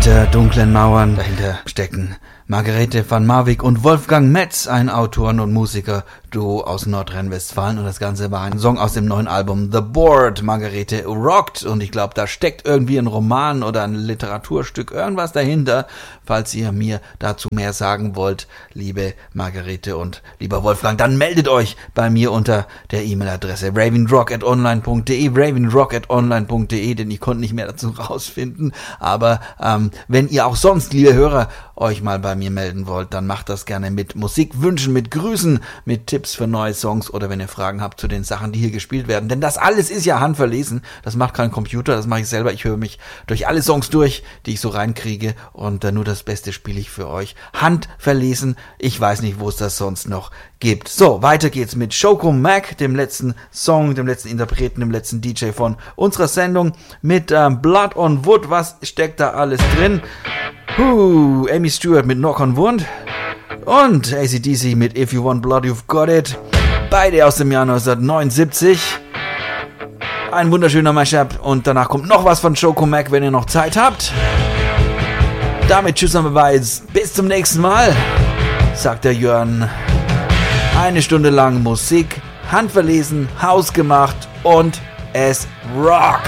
Hinter dunklen Mauern dahinter stecken Margarete van Marwijk und Wolfgang Metz, ein Autoren- und Musiker-Duo aus Nordrhein-Westfalen. Und das Ganze war ein Song aus dem neuen Album The Board. Margarete rockt, und ich glaube, da steckt irgendwie ein Roman oder ein Literaturstück, irgendwas dahinter. Falls ihr mir dazu mehr sagen wollt, liebe Margarete und lieber Wolfgang, dann meldet euch bei mir unter der E-Mail-Adresse ravenrock@online.de, denn ich konnte nicht mehr dazu rausfinden. Aber wenn ihr auch sonst, liebe Hörer, euch mal bei mir melden wollt, dann macht das gerne mit Musikwünschen, mit Grüßen, mit Tipps für neue Songs oder wenn ihr Fragen habt zu den Sachen, die hier gespielt werden. Denn das alles ist ja handverlesen. Das macht kein Computer, das mache ich selber. Ich höre mich durch alle Songs durch, die ich so reinkriege, und nur das Beste spiele ich für euch. Handverlesen. Ich weiß nicht, wo es das sonst noch gibt. So, weiter geht's mit Shoko Mac, dem letzten Song, dem letzten Interpreten, dem letzten DJ von unserer Sendung, mit Blood on Wood. Was steckt da alles drin? Amy Stewart mit Knock on Wood und AC/DC mit If You Want Blood, You've Got It. Beide aus dem Jahr 1979. Ein wunderschöner Mashup, und danach kommt noch was von Shoko Mac, wenn ihr noch Zeit habt. Damit tschüss und bye, bis zum nächsten Mal, sagt der Jörn. Eine Stunde lang Musik, handverlesen, hausgemacht, und es rockt.